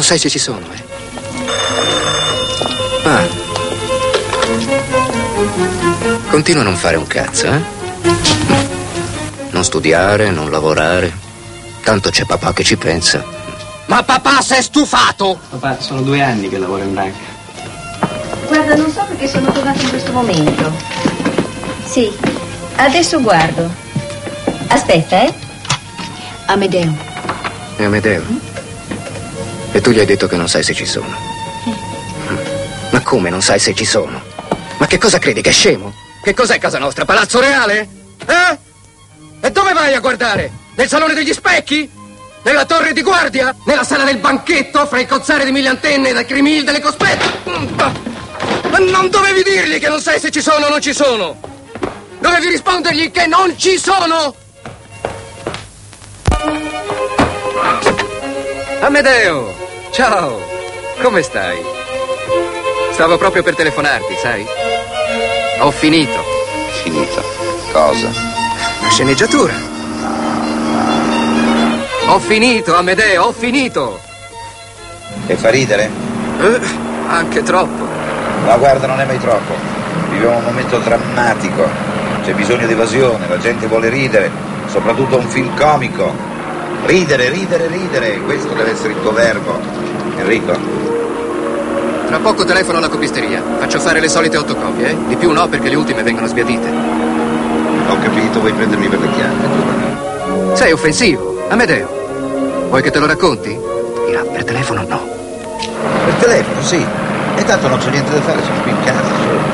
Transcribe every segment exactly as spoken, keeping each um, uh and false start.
non sai se ci sono, eh? Ah. Continua a non fare un cazzo, eh? Non studiare, non lavorare. Tanto c'è papà che ci pensa. Ma papà, sei stufato! Papà, sono due anni che lavoro in banca. Guarda, non so perché sono tornata in questo momento. Sì, adesso guardo. Aspetta, eh? Amedeo. E Amedeo? Mm? E tu gli hai detto che non sai se ci sono? Sì. Ma come non sai se ci sono? Ma che cosa credi, che è scemo? Che cos'è casa nostra? Palazzo Reale? Eh? E dove vai a guardare? Nel salone degli specchi? Nella torre di guardia? Nella sala del banchetto? Fra i cozzari di mille antenne e dai crimini delle cospette? Ma non dovevi dirgli che non sai se ci sono o non ci sono? Dovevi rispondergli che non ci sono! Amedeo! Ciao! Come stai? Stavo proprio per telefonarti, sai? Ho finito. Finito? Cosa? La sceneggiatura. Ho finito, Amedeo, ho finito. E fa ridere? Eh, anche troppo. No, guarda, non è mai troppo. Viviamo un momento drammatico. C'è bisogno di evasione, la gente vuole ridere, soprattutto un film comico. Ridere, ridere, ridere. Questo deve essere il tuo verbo. Enrico. Tra poco telefono alla copisteria. Faccio fare le solite otto copie, eh? Di più no, perché le ultime vengono sbiadite. Ho capito, vuoi prendermi per le chiappe. Sei offensivo, Amedeo. Vuoi che te lo racconti? Dirà, per telefono no. Per telefono, sì. E tanto non c'ho niente da fare, sono qui in casa solo.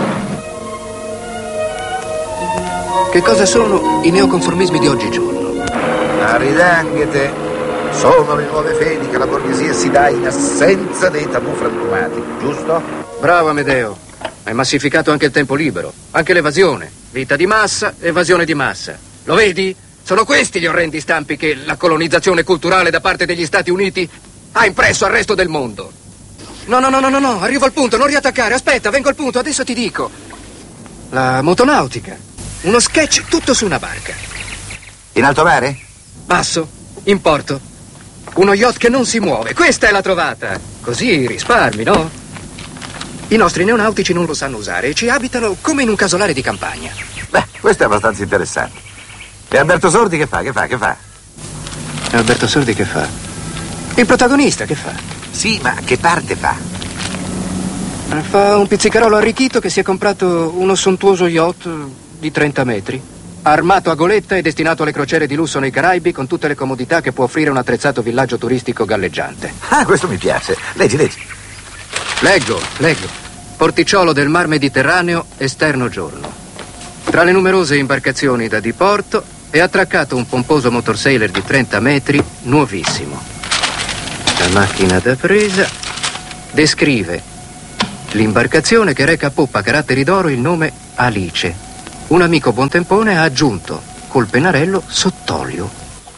Che cosa sono i neoconformismi di oggigiorno? Aridanghete. Sono le nuove fedi che la borghesia si dà in assenza dei tabù frantumati, giusto? Bravo, Amedeo. Hai massificato anche il tempo libero, anche l'evasione. Vita di massa, evasione di massa. Lo vedi? Sono questi gli orrendi stampi che la colonizzazione culturale da parte degli Stati Uniti ha impresso al resto del mondo. No, no, no, no, no, no, arrivo al punto, non riattaccare. Aspetta, vengo al punto, adesso ti dico. La motonautica. Uno sketch tutto su una barca. In alto mare? Basso, in porto. Uno yacht che non si muove. Questa è la trovata. Così risparmi, no? I nostri neonautici non lo sanno usare e ci abitano come in un casolare di campagna. Beh, questo è abbastanza interessante. E Alberto Sordi che fa? Che fa? Che fa? E Alberto Sordi che fa? Il protagonista che fa? Sì, ma che parte fa? Fa un pizzicarolo arricchito che si è comprato uno sontuoso yacht di trenta metri, armato a goletta e destinato alle crociere di lusso nei Caraibi con tutte le comodità che può offrire un attrezzato villaggio turistico galleggiante. Ah, questo mi piace. Leggi, leggi. Leggo, leggo. Porticciolo del Mar Mediterraneo, esterno giorno. Tra le numerose imbarcazioni da diporto è attraccato un pomposo motorsailer di trenta metri, nuovissimo. La macchina da presa descrive l'imbarcazione che reca a poppa a caratteri d'oro il nome Alice. Un amico buontempone ha aggiunto col pennarello sott'olio.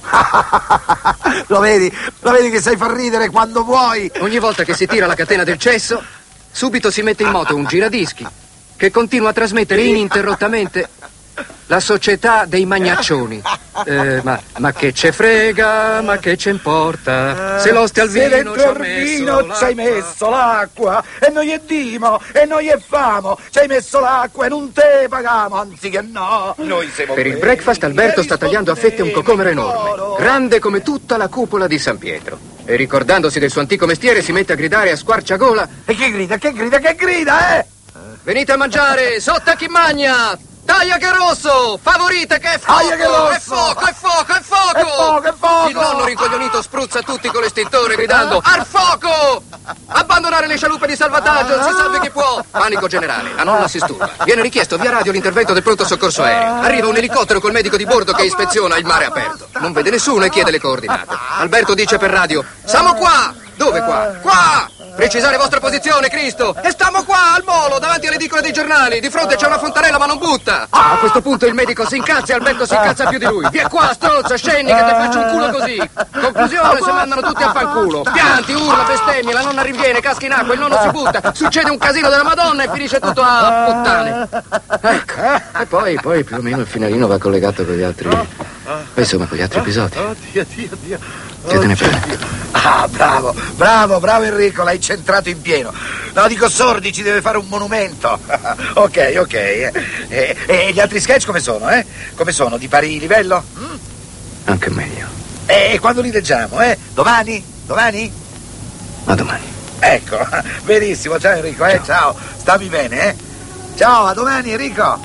Lo vedi? Lo vedi che sai far ridere quando vuoi? Ogni volta che si tira la catena del cesso, subito si mette in moto un giradischi che continua a trasmettere ininterrottamente la società dei magnaccioni. Eh, ma, ma che ce frega, ma che ce importa? Se l'oste al vino, se dentro al vino ci hai messo l'acqua, e noi è dimo, e noi è famo, ci hai messo l'acqua e non te pagamo, anziché no. Noi siamo per il breakfast Alberto sta tagliando a fette un cocomero enorme, grande come tutta la cupola di San Pietro. E ricordandosi del suo antico mestiere si mette a gridare a squarciagola. E che grida, che grida, che grida, eh? Venite a mangiare, sotto a chi magna! Taglia che rosso! Favorite che è fuoco! Taglia che rosso! È fuoco, è fuoco, è fuoco! È fuoco, è fuoco! Il nonno rincoglionito spruzza tutti con l'estintore gridando al fuoco! Abbandonare le scialuppe di salvataggio, si salvi chi può! Panico generale, la nonna si sturba. Viene richiesto via radio l'intervento del pronto soccorso aereo. Arriva un elicottero col medico di bordo che ispeziona il mare aperto. Non vede nessuno e chiede le coordinate. Alberto dice per radio: siamo qua! Dove qua? Qua! Precisare vostra posizione, Cristo! E stiamo qua, al molo, davanti alle edicole dei giornali. Di fronte c'è una fontanella, ma non butta. Ah, a questo punto il medico si incazza e Alberto si incazza più di lui. Via qua, strozza, scendi che te faccio un culo così. Conclusione, se mandano tutti a fanculo. Pianti, urla, bestemmie, la nonna rinviene, casca in acqua, il nonno si butta. Succede un casino della Madonna e finisce tutto a puttane. Ecco. E poi, poi più o meno il finalino va collegato con gli altri Insomma, con gli altri episodi. Oddio, Dio, Dio. Che te ne pare? Ah, bravo, bravo, bravo Enrico, l'hai centrato in pieno. No, dico Sordi, ci deve fare un monumento. Ok, ok. E, e, e gli altri sketch come sono, eh? Come sono? Di pari livello? Mm? Anche meglio. E quando li leggiamo, eh? Domani? Domani? A domani. Ecco, benissimo, ciao Enrico, eh? Ciao. Ciao, stammi bene, eh? Ciao, a domani Enrico.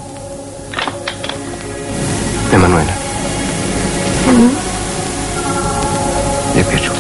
Emanuele. Mm-hmm. Mi è piaciuto.